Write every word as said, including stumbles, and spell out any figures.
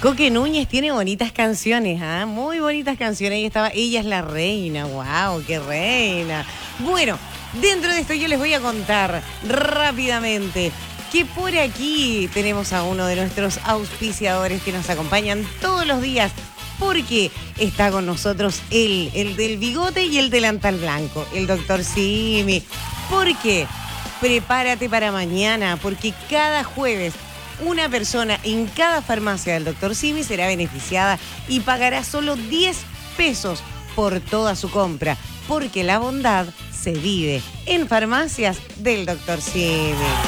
Coque Núñez tiene bonitas canciones, ¿ah? Muy bonitas canciones. Ahí estaba, ella es la reina, wow, qué reina. Bueno, dentro de esto yo les voy a contar rápidamente que por aquí tenemos a uno de nuestros auspiciadores que nos acompañan todos los días, porque está con nosotros él, el del bigote y el delantal blanco, el doctor Simi. ¿Por qué? Prepárate para mañana, porque cada jueves una persona en cada farmacia del doctor Simi será beneficiada y pagará solo diez pesos por toda su compra, porque la bondad se vive en farmacias del doctor Simi.